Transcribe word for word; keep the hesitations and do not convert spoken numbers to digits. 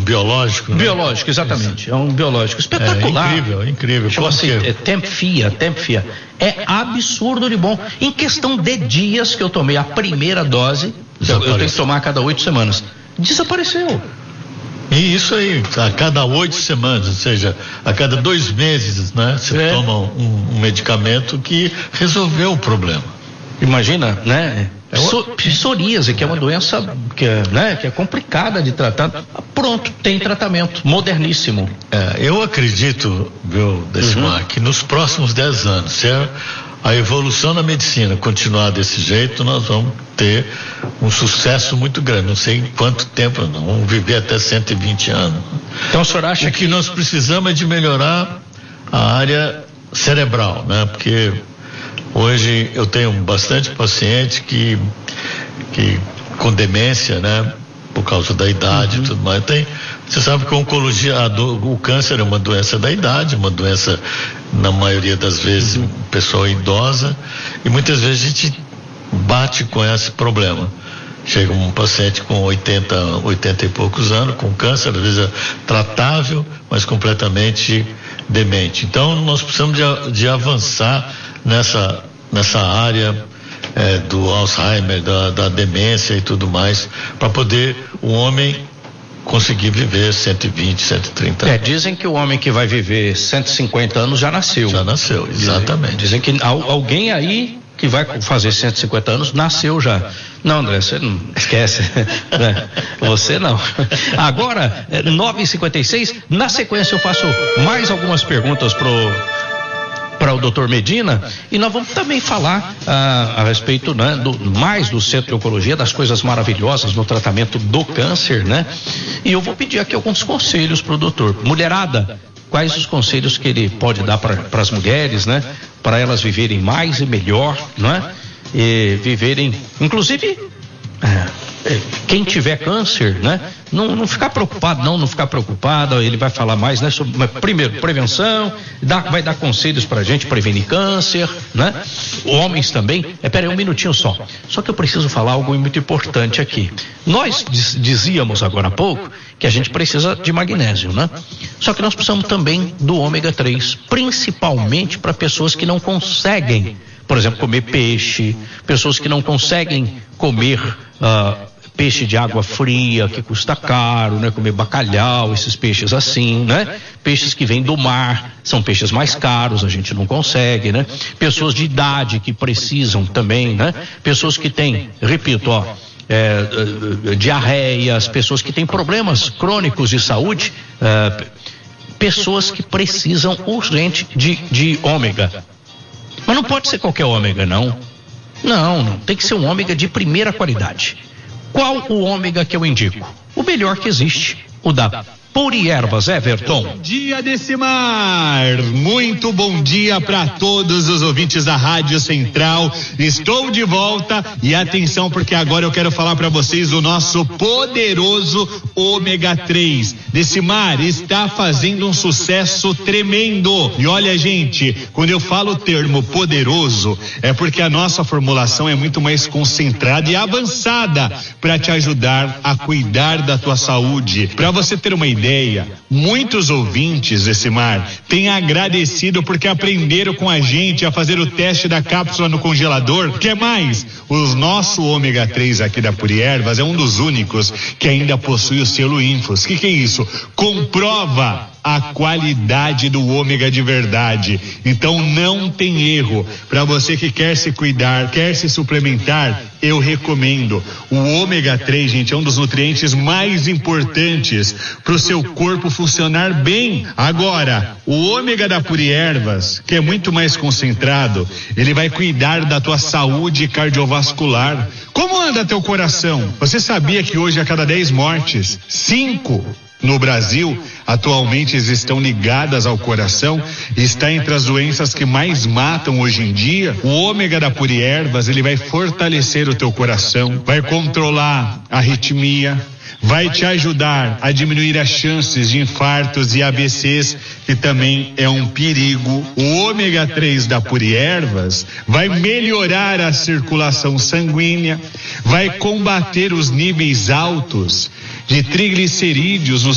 biológico, né? Biológico, exatamente. É um biológico espetacular. É incrível, incrível. Tipo assim, é Tempfia, Tempfia. É absurdo de bom. Em questão de dias que eu tomei a primeira dose, eu, eu tenho que tomar a cada oito semanas. Desapareceu. E isso aí, a cada oito semanas, ou seja, a cada dois meses, né? Você é. toma um, um medicamento que resolveu o problema. Imagina, né? Psoríase, que é uma doença que é, né, que é complicada de tratar. Pronto, tem tratamento moderníssimo. É, eu acredito, viu, Decimar, uhum. que nos próximos dez anos, se a evolução da medicina continuar desse jeito, nós vamos ter um sucesso muito grande. Não sei em quanto tempo, não vamos viver até cento e vinte anos. Então o senhor acha o que, que nós precisamos é de melhorar a área cerebral, né? Porque hoje eu tenho bastante paciente que, que com demência, né? Por causa da idade uhum. e tudo mais. Tem, você sabe que a oncologia, a do, o câncer é uma doença da idade, uma doença, na maioria das vezes, uhum. pessoa idosa, e muitas vezes a gente bate com esse problema. Chega um paciente com oitenta, oitenta e poucos anos, com câncer, às vezes é tratável, mas completamente demente. Então, nós precisamos de, de avançar nessa, nessa área é, do Alzheimer, da, da demência e tudo mais, para poder o homem conseguir viver cento e vinte, cento e trinta anos. É, dizem que o homem que vai viver cento e cinquenta anos já nasceu. Já nasceu, exatamente. Dizem, dizem que alguém aí que vai fazer cento e cinquenta anos nasceu já. Não, André, você não esquece. Né? Você não. Agora, nove e cinquenta e seis, na sequência eu faço mais algumas perguntas pro para o doutor Medina, e nós vamos também falar ah, a respeito, né, do, mais do Centro de Oncologia, das coisas maravilhosas no tratamento do câncer, né? E eu vou pedir aqui alguns conselhos para o doutor. Mulherada, quais os conselhos que ele pode dar para as mulheres, né? Para elas viverem mais e melhor, né? E viverem, inclusive, é, quem tiver câncer, né? Não, não ficar preocupado, não, não ficar preocupado. Ele vai falar mais, né? Sobre, mas, primeiro, prevenção, dá, vai dar conselhos pra gente prevenir câncer, né? Homens também. É, peraí, um minutinho só. Só que eu preciso falar algo muito importante aqui. Nós diz, dizíamos agora há pouco que a gente precisa de magnésio, né? Só que nós precisamos também do ômega três, principalmente para pessoas que não conseguem, por exemplo, comer peixe, pessoas que não conseguem comer uh, peixe de água fria, que custa caro, né? Comer bacalhau, esses peixes assim, né? Peixes que vêm do mar, são peixes mais caros, a gente não consegue, né? Pessoas de idade que precisam também, né? Pessoas que têm, repito, ó, é, é, diarreias, pessoas que têm problemas crônicos de saúde, é, pessoas que precisam urgente de, de ômega. Mas não pode ser qualquer ômega, não. Não, não. Tem que ser um ômega de primeira qualidade. Qual o ômega que eu indico? O melhor que existe, o da Puriervas, Everton. Bom dia, Decimar. Muito bom dia para todos os ouvintes da Rádio Central. Estou de volta e atenção, porque agora eu quero falar para vocês do nosso poderoso ômega três. Decimar está fazendo um sucesso tremendo. E olha, gente, quando eu falo o termo poderoso, é porque a nossa formulação é muito mais concentrada e avançada para te ajudar a cuidar da tua saúde. Para você ter uma ideia, Ideia. Muitos ouvintes, Decimar, têm agradecido porque aprenderam com a gente a fazer o teste da cápsula no congelador. Que mais? O nosso ômega três aqui da Puriervas é um dos únicos que ainda possui o selo Infos. Que que é isso? Comprova a qualidade do ômega de verdade. Então não tem erro. Para você que quer se cuidar, quer se suplementar, eu recomendo. O ômega três, gente, é um dos nutrientes mais importantes para o seu corpo funcionar bem. Agora, o ômega da Puriervas, que é muito mais concentrado, ele vai cuidar da tua saúde cardiovascular. Como anda teu coração? Você sabia que hoje a cada dez mortes, cinco no Brasil atualmente estão ligadas ao coração? Está entre as doenças que mais matam hoje em dia. O ômega da Puriervas, ele vai fortalecer o teu coração, vai controlar a arritmia, vai te ajudar a diminuir as chances de infartos e A V Cs, que também é um perigo. O ômega três da Puriervas vai melhorar a circulação sanguínea, vai combater os níveis altos de triglicerídeos no